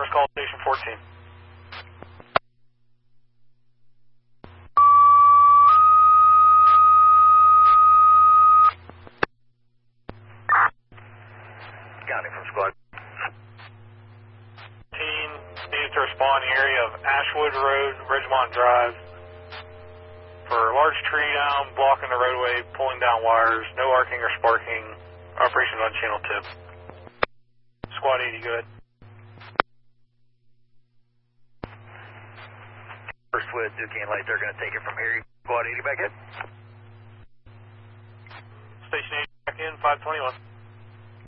Last call, station 14. County from squad. Team needs to respond in the area of Ashwood Road, Ridgemont Drive. For a large tree down, blocking the roadway, pulling down wires, no arcing or sparking. Operations on channel 2. Squad 80, go ahead. First with Duquesne Light, they're going to take it from here. Squad 80 back in. Station 80 back in, 521.